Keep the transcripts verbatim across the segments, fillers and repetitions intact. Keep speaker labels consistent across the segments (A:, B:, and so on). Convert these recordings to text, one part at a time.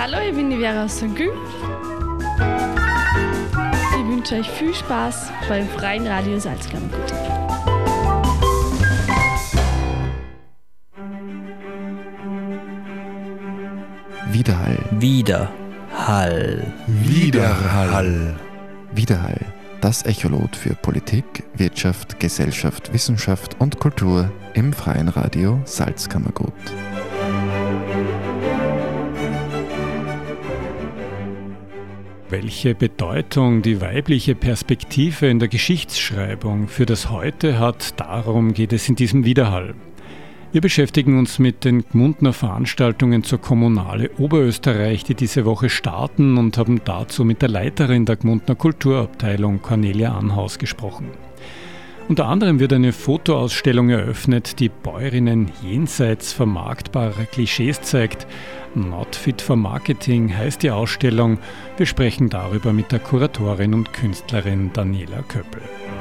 A: Hallo, ich bin die Vera aus Sankt Gü. Ich wünsche euch viel Spaß beim Freien Radio Salzkammergut.
B: Widerhall.
C: Widerhall.
B: Widerhall. Widerhall. Das Echolot für Politik, Wirtschaft, Gesellschaft, Wissenschaft und Kultur im Freien Radio Salzkammergut.
D: Welche Bedeutung die weibliche Perspektive in der Geschichtsschreibung für das Heute hat, darum geht es in diesem Widerhall. Wir beschäftigen uns mit den Gmundner Veranstaltungen zur Kommunale Oberösterreich, die diese Woche starten, und haben dazu mit der Leiterin der Gmundner Kulturabteilung, Cornelia Anhaus, gesprochen. Unter anderem wird eine Fotoausstellung eröffnet, die Bäuerinnen jenseits vermarktbarer Klischees zeigt. Not fit for Marketing heißt die Ausstellung. Wir sprechen darüber mit der Kuratorin und Künstlerin Daniela Köppel.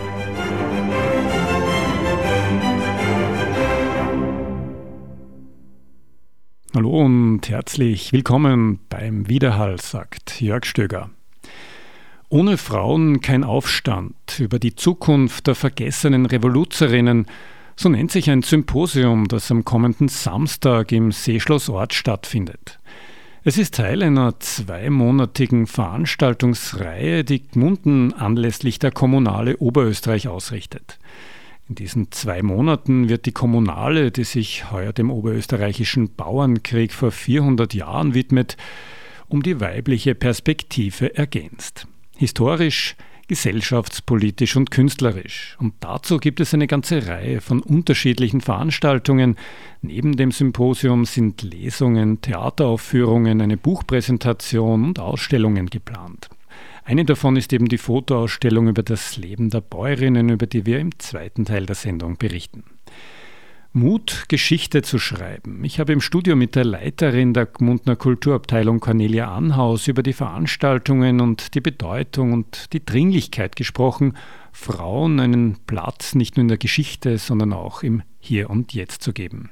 D: Hallo und herzlich willkommen beim Widerhall, sagt Jörg Stöger. Ohne Frauen kein Aufstand über die Zukunft der vergessenen Revoluzerinnen, so nennt sich ein Symposium, das am kommenden Samstag im Seeschlossort stattfindet. Es ist Teil einer zweimonatigen Veranstaltungsreihe, die Gmunden anlässlich der Kommunale Oberösterreich ausrichtet. In diesen zwei Monaten wird die Kommunale, die sich heuer dem oberösterreichischen Bauernkrieg vor vierhundert Jahren widmet, um die weibliche Perspektive ergänzt. Historisch, gesellschaftspolitisch und künstlerisch. Und dazu gibt es eine ganze Reihe von unterschiedlichen Veranstaltungen. Neben dem Symposium sind Lesungen, Theateraufführungen, eine Buchpräsentation und Ausstellungen geplant. Eine davon ist eben die Fotoausstellung über das Leben der Bäuerinnen, über die wir im zweiten Teil der Sendung berichten. Mut, Geschichte zu schreiben. Ich habe im Studio mit der Leiterin der Gmundner Kulturabteilung Cornelia Anhaus über die Veranstaltungen und die Bedeutung und die Dringlichkeit gesprochen, Frauen einen Platz nicht nur in der Geschichte, sondern auch im Hier und Jetzt zu geben.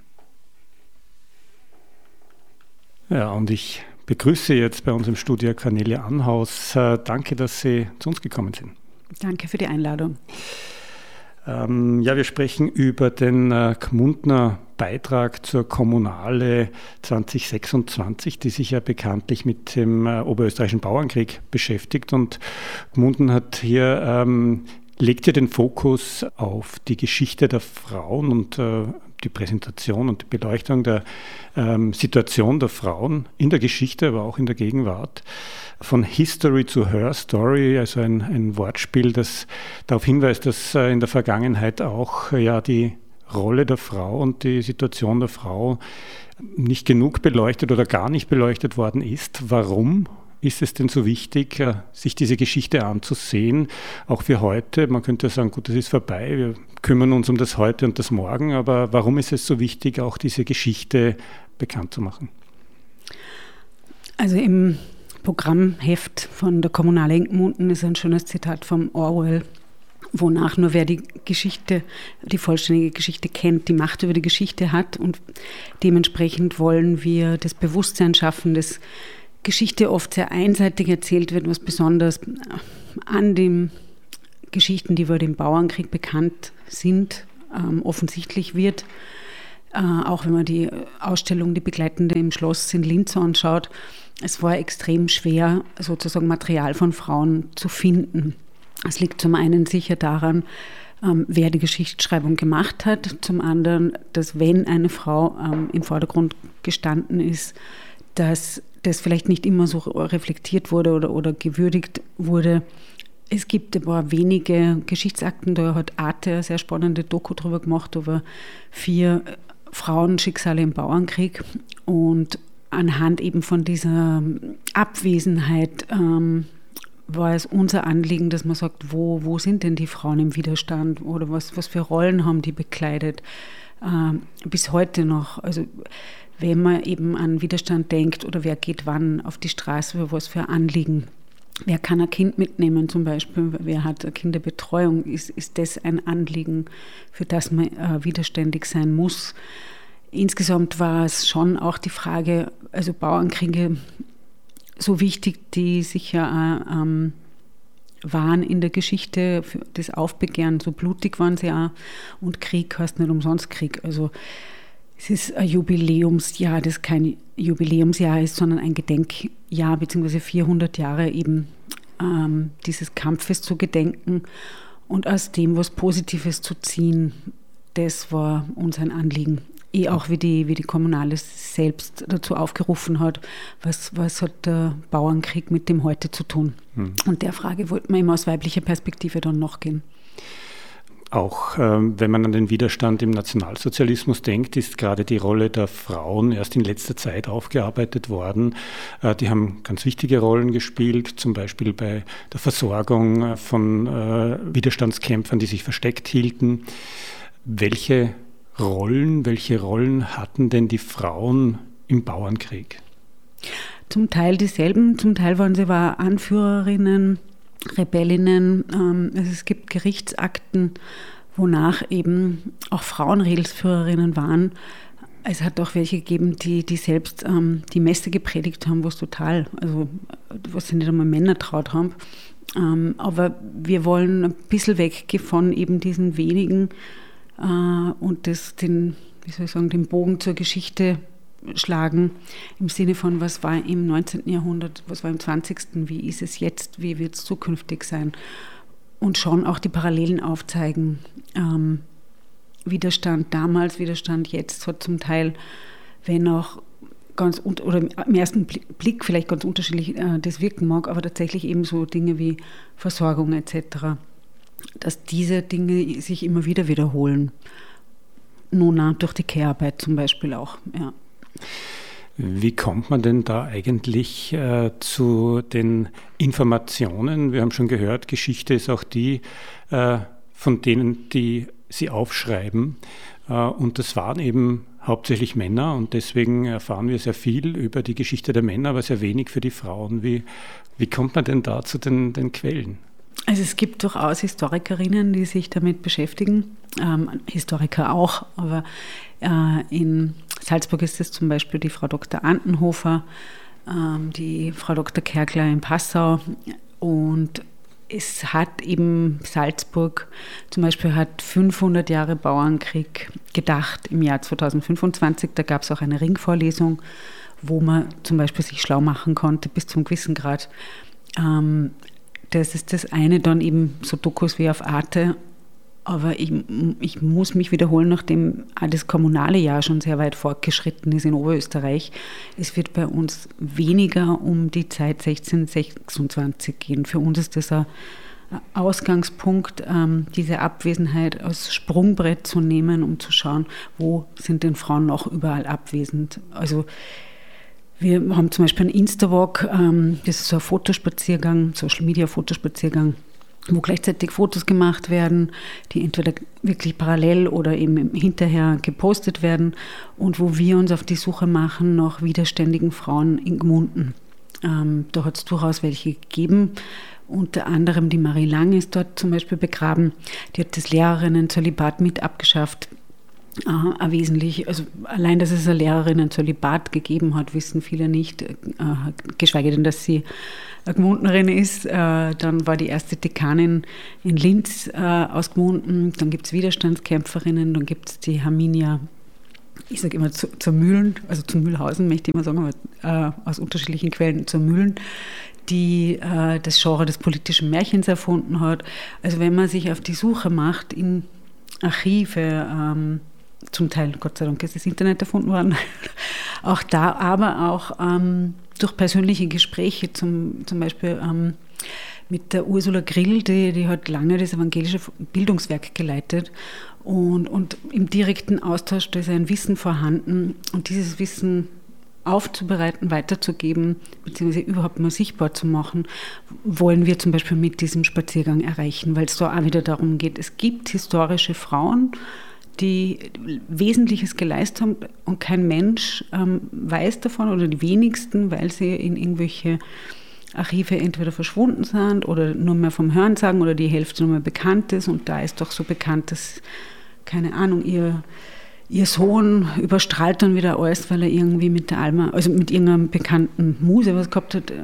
D: Ja, und ich begrüße jetzt bei uns im Studio Cornelia Anhaus. Danke, dass Sie zu uns gekommen sind.
E: Danke für die Einladung.
D: Ähm, ja, wir sprechen über den äh, Gmundner Beitrag zur Kommunale zwanzig sechsundzwanzig, die sich ja bekanntlich mit dem äh, oberösterreichischen Bauernkrieg beschäftigt. Und Gmunden hat hier, ähm, legt hier den Fokus auf die Geschichte der Frauen und äh, die Präsentation und die Beleuchtung der ähm, Situation der Frauen in der Geschichte, aber auch in der Gegenwart. Von History zu Her Story, also ein, ein Wortspiel, das darauf hinweist, dass äh, in der Vergangenheit auch äh, ja, die Rolle der Frau und die Situation der Frau nicht genug beleuchtet oder gar nicht beleuchtet worden ist. Warum ist es denn so wichtig, äh, sich diese Geschichte anzusehen, auch für heute? Man könnte sagen, gut, das ist vorbei, wir kümmern uns um das Heute und das Morgen, aber warum ist es so wichtig, auch diese Geschichte bekannt zu machen?
E: Also im Programmheft von der Kommunale in Gmunden ist ein schönes Zitat vom Orwell, wonach nur wer die Geschichte, die vollständige Geschichte kennt, die Macht über die Geschichte hat, und dementsprechend wollen wir das Bewusstsein schaffen, dass Geschichte oft sehr einseitig erzählt wird, was besonders an den Geschichten, die über den Bauernkrieg bekannt sind, ähm, offensichtlich wird. Äh, auch wenn man die Ausstellung, die begleitende im Schloss in Linz anschaut, es war extrem schwer, sozusagen Material von Frauen zu finden. Es liegt zum einen sicher daran, ähm, wer die Geschichtsschreibung gemacht hat, zum anderen, dass wenn eine Frau ähm, im Vordergrund gestanden ist, dass das vielleicht nicht immer so reflektiert wurde oder, oder gewürdigt wurde. Es gibt aber wenige Geschichtsakten, da hat Arte eine sehr spannende Doku drüber gemacht, über vier Frauenschicksale im Bauernkrieg, und anhand eben von dieser Abwesenheit ähm, war es unser Anliegen, dass man sagt, wo, wo sind denn die Frauen im Widerstand oder was, was für Rollen haben die bekleidet, ähm, bis heute noch. Also wenn man eben an Widerstand denkt oder wer geht wann auf die Straße, für was für Anliegen. Wer kann ein Kind mitnehmen zum Beispiel, wer hat eine Kinderbetreuung, ist, ist das ein Anliegen, für das man äh, widerständig sein muss. Insgesamt war es schon auch die Frage, also Bauernkriege so wichtig die sicher auch ähm, waren in der Geschichte, für das Aufbegehren, so blutig waren sie auch. Und Krieg heißt nicht umsonst Krieg. Also es ist ein Jubiläumsjahr, das kein Jubiläumsjahr ist, sondern ein Gedenkjahr, beziehungsweise vierhundert Jahre eben ähm, dieses Kampfes zu gedenken und aus dem was Positives zu ziehen. Das war uns ein Anliegen. Eh auch wie die, wie die Kommunale selbst dazu aufgerufen hat, was, was hat der Bauernkrieg mit dem heute zu tun. Mhm. Und der Frage wollten wir immer aus weiblicher Perspektive dann nachgehen.
D: Auch ähm, wenn man an den Widerstand im Nationalsozialismus denkt, ist gerade die Rolle der Frauen erst in letzter Zeit aufgearbeitet worden. Äh, die haben ganz wichtige Rollen gespielt, zum Beispiel bei der Versorgung von äh, Widerstandskämpfern, die sich versteckt hielten. Welche Rollen, welche Rollen hatten denn die Frauen im Bauernkrieg?
E: Zum Teil dieselben, zum Teil waren sie aber Anführerinnen, Rebellinnen. Also es gibt Gerichtsakten, wonach eben auch Frauen Redelsführerinnen waren. Es hat auch welche gegeben, die, die selbst ähm, die Messe gepredigt haben, was total, also was sie nicht einmal Männer traut haben. Ähm, aber wir wollen ein bisschen weggehen von eben diesen wenigen äh, und das, den, wie soll ich sagen, den Bogen zur Geschichte schlagen, im Sinne von, was war im neunzehnten Jahrhundert, was war im zwanzigsten, wie ist es jetzt, wie wird es zukünftig sein? Und schon auch die Parallelen aufzeigen. Ähm, Widerstand damals, Widerstand jetzt hat zum Teil, wenn auch ganz, oder im ersten Blick vielleicht ganz unterschiedlich äh, das wirken mag, aber tatsächlich eben so Dinge wie Versorgung et cetera, dass diese Dinge sich immer wieder wiederholen. Nun durch die Care-Arbeit zum Beispiel auch, ja.
D: Wie kommt man denn da eigentlich äh, zu den Informationen? Wir haben schon gehört, Geschichte ist auch die äh, von denen, die sie aufschreiben. Äh, und das waren eben hauptsächlich Männer und deswegen erfahren wir sehr viel über die Geschichte der Männer, aber sehr wenig für die Frauen. Wie, wie kommt man denn da zu den, den Quellen?
E: Also es gibt durchaus Historikerinnen, die sich damit beschäftigen, ähm, Historiker auch, aber äh, in Salzburg ist es zum Beispiel die Frau Doktor Antenhofer, ähm, die Frau Doktor Kerkler in Passau, und es hat eben Salzburg zum Beispiel hat fünfhundert Jahre Bauernkrieg gedacht im Jahr zweitausendfünfundzwanzig, da gab es auch eine Ringvorlesung, wo man zum Beispiel sich schlau machen konnte bis zum gewissen Grad. Ähm, Das ist das eine, dann eben so Dokus wie auf Arte. Aber ich, ich muss mich wiederholen, nachdem auch das kommunale Jahr schon sehr weit fortgeschritten ist in Oberösterreich. Es wird bei uns weniger um die Zeit sechzehnhundertsechsundzwanzig gehen. Für uns ist das ein Ausgangspunkt, ähm, diese Abwesenheit als Sprungbrett zu nehmen, um zu schauen, wo sind denn Frauen noch überall abwesend. Also wir haben zum Beispiel einen Insta-Walk, ähm, das ist so ein Fotospaziergang, Social-Media-Fotospaziergang, wo gleichzeitig Fotos gemacht werden, die entweder wirklich parallel oder eben hinterher gepostet werden und wo wir uns auf die Suche machen nach widerständigen Frauen in Gmunden. Ähm, da hat es durchaus welche gegeben. Unter anderem die Marie Lang ist dort zum Beispiel begraben. Die hat das Lehrerinnen-Zölibat mit abgeschafft. Äh, wesentlich, also allein, dass es eine Lehrerin ein Zölibat gegeben hat, wissen viele nicht, äh, geschweige denn, dass sie eine Gmundnerin ist. Äh, dann war die erste Dekanin in Linz äh, aus Gmunden, dann gibt es Widerstandskämpferinnen, dann gibt es die Herminia, ich sage immer zu, zur Mühlen, also zu Mühlhausen, möchte ich immer sagen, aber äh, aus unterschiedlichen Quellen zur Mühlen, die äh, das Genre des politischen Märchens erfunden hat. Also wenn man sich auf die Suche macht in Archive, ähm, zum Teil, Gott sei Dank, ist das Internet erfunden worden, auch da, aber auch ähm, durch persönliche Gespräche, zum, zum Beispiel ähm, mit der Ursula Grill, die, die hat lange das evangelische Bildungswerk geleitet und, und im direkten Austausch, da ist ein Wissen vorhanden und dieses Wissen aufzubereiten, weiterzugeben, beziehungsweise überhaupt mal sichtbar zu machen, wollen wir zum Beispiel mit diesem Spaziergang erreichen, weil es da auch wieder darum geht, es gibt historische Frauen, die Wesentliches geleistet haben und kein Mensch ähm, weiß davon oder die wenigsten, weil sie in irgendwelche Archive entweder verschwunden sind oder nur mehr vom Hörensagen oder die Hälfte nur mehr bekannt ist und da ist doch so bekannt, dass, keine Ahnung, ihr, ihr Sohn überstrahlt dann wieder alles, weil er irgendwie mit der Alma, also mit irgendeinem bekannten Muse was gehabt hat.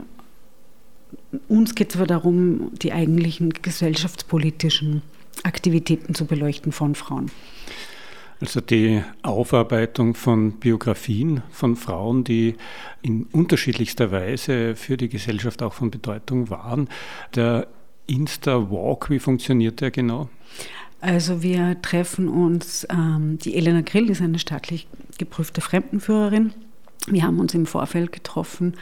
E: Uns geht es aber darum, die eigentlichen gesellschaftspolitischen Aktivitäten zu beleuchten von Frauen.
D: Also die Aufarbeitung von Biografien von Frauen, die in unterschiedlichster Weise für die Gesellschaft auch von Bedeutung waren. Der Insta-Walk, wie funktioniert der genau?
E: Also wir treffen uns, ähm, die Elena Grill ist eine staatlich geprüfte Fremdenführerin. Wir haben uns im Vorfeld getroffen,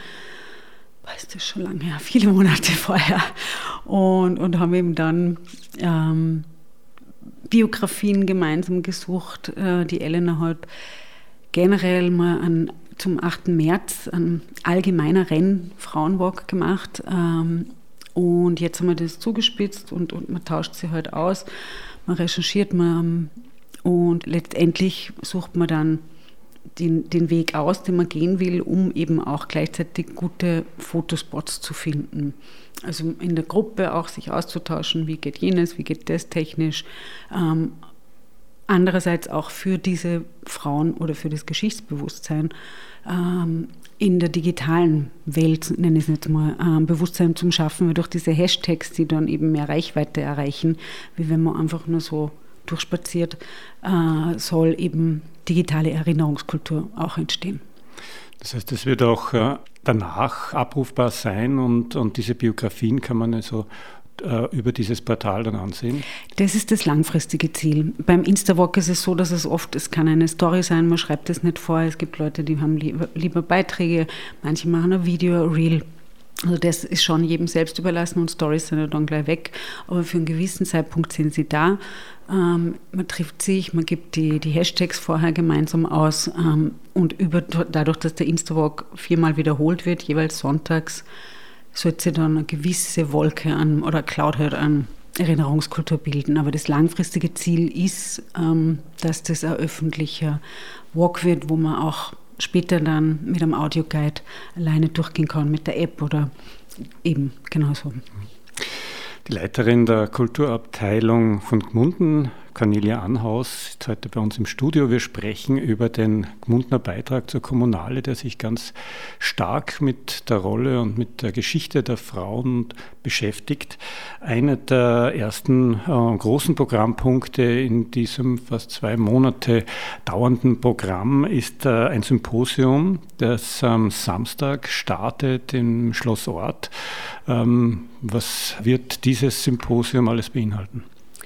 E: ist das schon lange her, viele Monate vorher, und, und haben eben dann ähm, Biografien gemeinsam gesucht. Äh, die Elena hat generell mal an, zum achten März ein allgemeiner Renn-Frauenwalk gemacht. Ähm, und jetzt haben wir das zugespitzt und, und man tauscht sie halt aus, man recherchiert man, und letztendlich sucht man dann den, den Weg aus, den man gehen will, um eben auch gleichzeitig gute Fotospots zu finden. Also in der Gruppe auch sich auszutauschen, wie geht jenes, wie geht das technisch. Ähm, andererseits auch für diese Frauen oder für das Geschichtsbewusstsein ähm, in der digitalen Welt, nenne ich es jetzt mal, ähm, Bewusstsein zu schaffen, weil durch diese Hashtags, die dann eben mehr Reichweite erreichen, wie wenn man einfach nur so durchspaziert, äh, soll eben digitale Erinnerungskultur auch entstehen.
D: Das heißt, es wird auch äh, danach abrufbar sein, und, und diese Biografien kann man also äh, über dieses Portal dann ansehen?
E: Das ist das langfristige Ziel. Beim Instawalk ist es so, dass es oft, es kann eine Story sein, man schreibt es nicht vor, es gibt Leute, die haben lieber, lieber Beiträge, manche machen ein Video, ein Reel. Also das ist schon jedem selbst überlassen, und Stories sind ja dann gleich weg, aber für einen gewissen Zeitpunkt sind sie da. Ähm, man trifft sich, man gibt die, die Hashtags vorher gemeinsam aus, ähm, und über, dadurch, dass der Instawalk viermal wiederholt wird, jeweils sonntags, sollte sich dann eine gewisse Wolke an oder Cloud halt an Erinnerungskultur bilden. Aber das langfristige Ziel ist, ähm, dass das ein öffentlicher Walk wird, wo man auch später dann mit einem Audioguide alleine durchgehen kann, mit der App oder eben genauso.
D: Die Leiterin der Kulturabteilung von Gmunden, Cornelia Anhaus, ist heute bei uns im Studio. Wir sprechen über den Gmundner Beitrag zur Kommunale, der sich ganz stark mit der Rolle und mit der Geschichte der Frauen beschäftigt. Einer der ersten äh, großen Programmpunkte in diesem fast zwei Monate dauernden Programm ist äh, ein Symposium, das am Samstag startet im Schloss Ort. Ähm, was wird dieses Symposium alles beinhalten?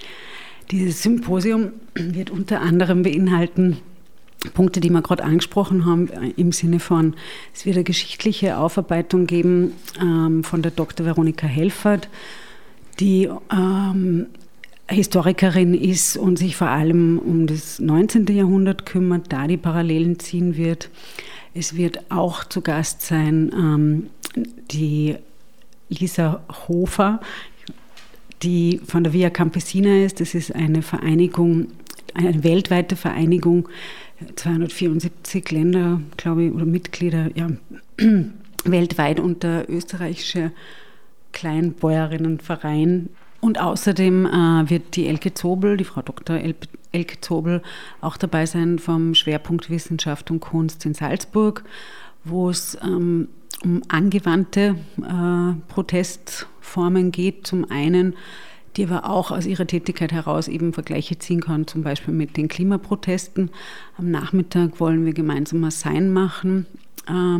E: Dieses Symposium wird unter anderem beinhalten Punkte, die wir gerade angesprochen haben, im Sinne von, es wird eine geschichtliche Aufarbeitung geben ähm, von der Doktor Veronika Helfert, die ähm, Historikerin ist und sich vor allem um das neunzehnten Jahrhundert kümmert, da die Parallelen ziehen wird. Es wird auch zu Gast sein ähm, die Lisa Hofer, die von der Via Campesina ist. Das ist eine Vereinigung, eine weltweite Vereinigung, zweihundertvierundsiebzig Länder, glaube ich, oder Mitglieder, ja, weltweit, und der österreichische Kleinbäuerinnenverein. Und außerdem äh, wird die Elke Zobel, die Frau Doktor El- Elke Zobel, auch dabei sein vom Schwerpunkt Wissenschaft und Kunst in Salzburg, wo es ähm, um angewandte äh, Protestformen geht, zum einen, die aber auch aus ihrer Tätigkeit heraus eben Vergleiche ziehen kann, zum Beispiel mit den Klimaprotesten. Am Nachmittag wollen wir gemeinsam ein Sein machen, ähm,